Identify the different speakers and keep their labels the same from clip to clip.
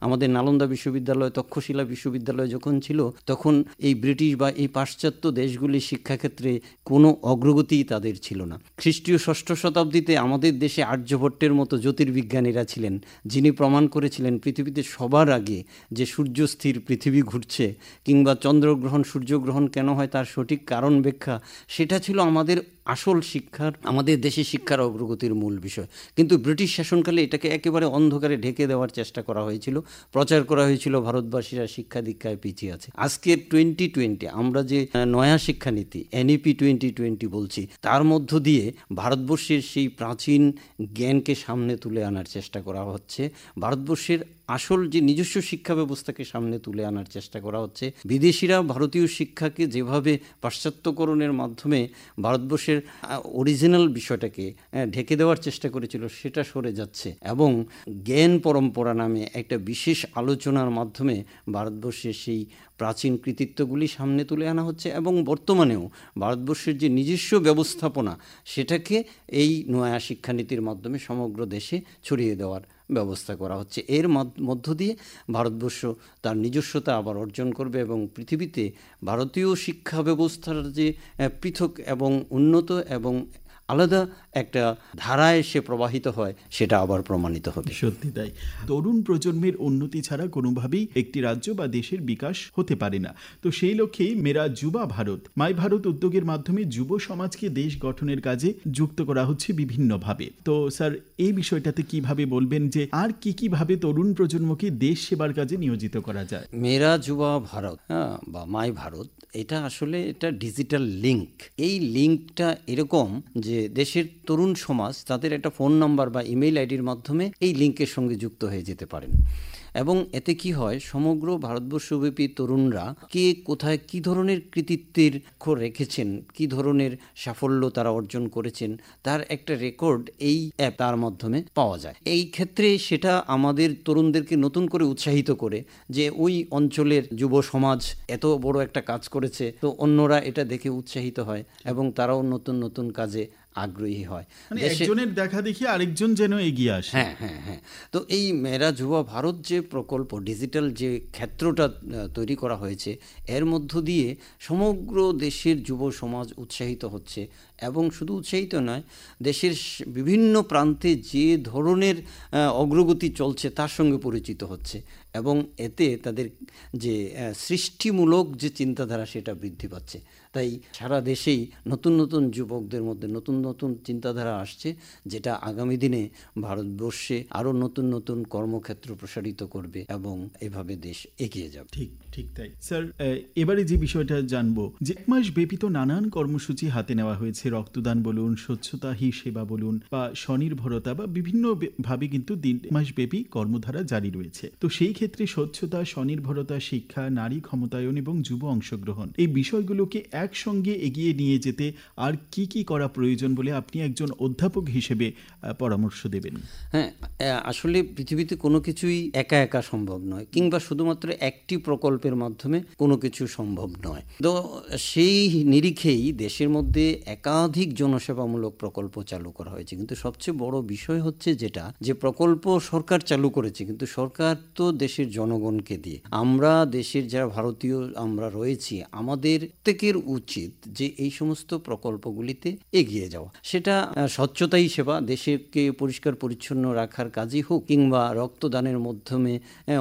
Speaker 1: আমাদের নালন্দা বিশ্ববিদ্যালয়, তক্ষশিলা বিশ্ববিদ্যালয় যখন ছিল, তখন এই ব্রিটিশ বা এই পাশ্চাত্য দেশগুলির শিক্ষাক্ষেত্রে কোনো অগ্রগতি তাদের ছিল না। খ্রিস্টীয় ষষ্ঠ শতাব্দীতে আমাদের দেশে আর্যভট্টের মতো জ্যোতির্বিজ্ঞানীরা ছিলেন, যিনি প্রমাণ করেছিলেন পৃথিবীতে সবার আগে যে সূর্য স্থির, পৃথিবী ঘুরছে, কিংবা চন্দ্রগ্রহণ সূর্যগ্রহণ কেন হয় তার সঠিক কারণ ব্যাখ্যা। সেটা ছিল আমাদের আসল শিক্ষার, আমাদের দেশে শিক্ষার অগ্রগতির মূল বিষয়। কিন্তু ব্রিটিশ শাসনকালে এটাকে একেবারে অন্ধকারে ঢেকে দেওয়ার চেষ্টা করা হয়েছিল, প্রচার করা হয়েছিল ভারতবাসীরা শিক্ষা দীক্ষায় পিছিয়ে আছে। আজকে 2020 আমরা যে নয়া শিক্ষানীতি NEP 2020 বলছি, তার মধ্য দিয়ে ভারতবর্ষের সেই প্রাচীন জ্ঞানকে সামনে তুলে আনার চেষ্টা করা হচ্ছে। ভারতবর্ষের আসল যে নিজস্ব শিক্ষা ব্যবস্থাকে সামনে তুলে আনার চেষ্টা করা হচ্ছে। বিদেশিরা ভারতীয় শিক্ষাকে যেভাবে পাশ্চাত্যকরণের মাধ্যমে ভারতবর্ষের অরিজিনাল বিষয়টাকে ঢেকে দেওয়ার চেষ্টা করেছিল, সেটা সরে যাচ্ছে এবং জ্ঞান পরম্পরা নামে একটা বিশেষ আলোচনার মাধ্যমে ভারতবর্ষের সেই প্রাচীন কৃতিত্বগুলি সামনে তুলে আনা হচ্ছে এবং বর্তমানেও ভারতবর্ষের যে নিজস্ব ব্যবস্থাপনা, সেটাকে এই নয়া শিক্ষানীতির মাধ্যমে সমগ্র দেশে ছড়িয়ে দেওয়ার ব্যবস্থা করা হচ্ছে। এর মধ্য দিয়ে ভারতবর্ষ তার নিজস্বতা আবার অর্জন করবে এবং পৃথিবীতে ভারতীয় শিক্ষা ব্যবস্থার যে পৃথক এবং উন্নত এবং আলাদা একটা ধারায় সে প্রবাহিত হয়, সেটা আবার প্রমাণিত হবে।
Speaker 2: সত্যি তাই। তরুণ প্রজন্মের উন্নতি ছাড়া কোনোভাবেই একটি রাজ্য বা দেশের বিকাশ হতে পারে না। তো সেই লক্ষ্যেই মেরা যুবা ভারত, মাই ভারত উদ্যোগের মাধ্যমে যুব সমাজকে দেশ গঠনের কাজে যুক্ত করা হচ্ছে বিভিন্নভাবে। তো স্যার, এই বিষয়টাতে কিভাবে বলবেন যে আর কিভাবে তরুণ প্রজন্মকে দেশ সেবার কাজে নিয়োজিত করা যায়?
Speaker 1: মেরা যুবা ভারত বা মাই ভারত, এটা আসলে এটা ডিজিটাল লিঙ্ক। এই লিঙ্কটা এরকম যে দেশের তরুণ সমাজ তাদের একটা ফোন নাম্বার বা ইমেইল আইডির মাধ্যমে এই লিঙ্কের সঙ্গে যুক্ত হয়ে যেতে পারেন এবং এতে কি হয়, সমগ্র ভারতবর্ষব্যাপী তরুণরা কে কোথায় কি ধরনের কৃতিত্বের অক্ষর রেখেছেন, কি ধরনের সাফল্য তারা অর্জন করেছেন, তার একটা রেকর্ড এই অ্যাপ তার মাধ্যমে পাওয়া যায়। এই ক্ষেত্রে সেটা আমাদের তরুণদেরকে নতুন করে উৎসাহিত করে যে ওই অঞ্চলের যুব সমাজ এত বড় একটা কাজ করেছে, তো অন্যরা এটা দেখে উৎসাহিত হয় এবং তারাও নতুন নতুন কাজে আগ্রহী হয়।
Speaker 2: একজনের দেখা দেখি আরেকজন যেন এগিয়ে আসে।
Speaker 1: হ্যাঁ। তো এই মেরা যুবা ভারত যে প্রকল্প, ডিজিটাল যে ক্ষেত্রটা তৈরি করা হয়েছে, এর মধ্য দিয়ে সমগ্র দেশের যুব সমাজ উৎসাহিত হচ্ছে এবং শুধু উৎসাহিত নয়, দেশের বিভিন্ন প্রান্তে যে ধরনের অগ্রগতি চলছে তার সঙ্গে পরিচিত হচ্ছে এবং এতে তাদের যে সৃষ্টিমূলক যে চিন্তাধারা, সেটা বৃদ্ধি পাচ্ছে। তাই সারা দেশেই নতুন নতুন যুবকদের মধ্যে নতুন নতুন চিন্তাধারা আসছে, যেটা আগামী দিনে ভারতবর্ষে আরও নতুন নতুন কর্মক্ষেত্র প্রসারিত করবে এবং এভাবে দেশ এগিয়ে যাবে।
Speaker 2: ঠিক তাই। স্যার, এবারে যে বিষয়টা জানবো, যে এক মাস ব্যাপী তো নানান কর্মসূচি হাতে নেওয়া হয়েছে, রক্তদান বলুন, স্বচ্ছতা হি সেবা বলুন বা স্বনির্ভরতা বা বিভিন্ন ভাবে কিন্তু 3 মাস ব্যাপী কর্মধারা জারি রয়েছে। তো সেই ক্ষেত্রে স্বচ্ছতা, স্বনির্ভরতা, শিক্ষা, নারী ক্ষমতায়ন এবং যুব অংশগ্রহণ, এই বিষয়গুলোকে একসঙ্গে এগিয়ে নিয়ে যেতে আর কি করা প্রয়োজন বলে আপনি একজন অধ্যাপক হিসেবে পরামর্শ দেবেন?
Speaker 1: হ্যাঁ, আসলে পৃথিবীতে কোনো কিছুই একা একা সম্ভব নয়, কিংবা শুধুমাত্র একটি প্রকল্পের মাধ্যমে কোনো কিছু সম্ভব নয়। তো সেই নিরিখেই দেশের মধ্যে একাধিক জনসেবামূলক প্রকল্প চালু করা হয়েছে। কিন্তু সবচেয়ে বড় বিষয় হচ্ছে যেটা, যে প্রকল্প সরকার চালু করেছে, কিন্তু সরকার তো দেশের জনগণকে দিয়ে। আমরা দেশের যারা ভারতীয় আমরা রয়েছি, আমাদের প্রত্যেকের উচিত যে এই সমস্ত প্রকল্পগুলিতে এগিয়ে যাওয়া। সেটা স্বচ্ছতাই সেবা, দেশকে পরিষ্কার পরিচ্ছন্ন রাখার কাজই হোক, কিংবা রক্তদানের মাধ্যমে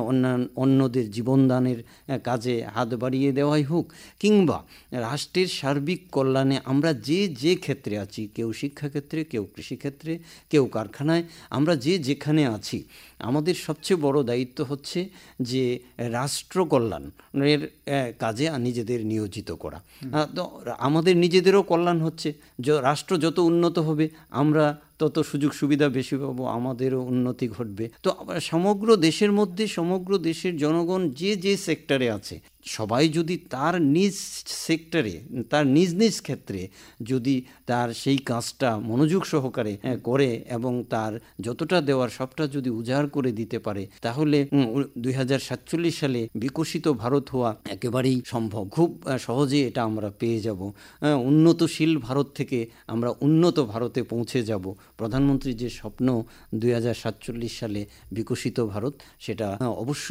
Speaker 1: অন্যদের জীবনদানের কাজে হাত বাড়িয়ে দেওয়াই হোক, কিংবা রাষ্ট্রের সার্বিক কল্যাণে আমরা যে ক্ষেত্রে আছি, কেউ শিক্ষাক্ষেত্রে, কেউ কৃষিক্ষেত্রে, কেউ কারখানায়, আমরা যেখানে আছি, আমাদের সবচেয়ে বড় দায়িত্ব হচ্ছে যে রাষ্ট্র কল্যাণের কাজে নিজেদের নিয়োজিত করা। তো আমাদের নিজেদেরও কল্যাণ হচ্ছে, রাষ্ট্র যত উন্নত হবে আমরা তত সুযোগ সুবিধা বেশি পাবো, আমাদেরও উন্নতি ঘটবে। তো সমগ্র দেশের মধ্যে সমগ্র দেশের জনগণ যে সেক্টরে আছে, সবাই যদি তার নিজ সেক্টরে, তার নিজ ক্ষেত্রে যদি তার সেই কাজটা মনোযোগ সহকারে করে এবং তার যতটা দেওয়ার সবটা যদি উজাড় করে দিতে পারে, তাহলে 2047 সালে বিকশিত ভারত হওয়া একেবারেই সম্ভব। খুব সহজে এটা আমরা পেয়ে যাব। উন্নতশীল ভারত থেকে আমরা উন্নত ভারতে পৌঁছে যাব। প্রধানমন্ত্রীর যে স্বপ্ন 2047 সালে বিকশিত ভারত, সেটা অবশ্যই